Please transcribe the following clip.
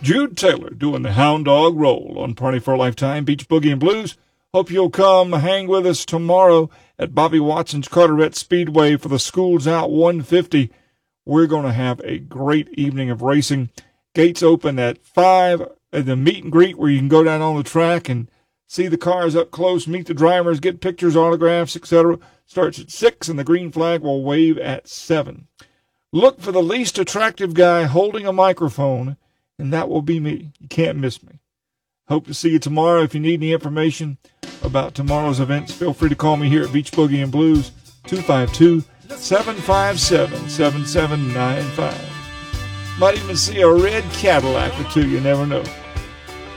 Jude Taylor doing the Hound Dog Roll on Party for a Lifetime, Beach Boogie and Blues. Hope you'll come hang with us tomorrow at Bobby Watson's Carteret Speedway for the Schools Out 150. We're going to have a great evening of racing. Gates open at 5 at the meet and greet where you can go down on the track and see the cars up close, meet the drivers, get pictures, autographs, etc. Starts at 6 and the green flag will wave at 7. Look for the least attractive guy holding a microphone, and that will be me. You can't miss me. Hope to see you tomorrow. If you need any information about tomorrow's events, feel free to call me here at Beach Boogie and Blues, 252-757-7795. Might even see a red Cadillac or two, you never know.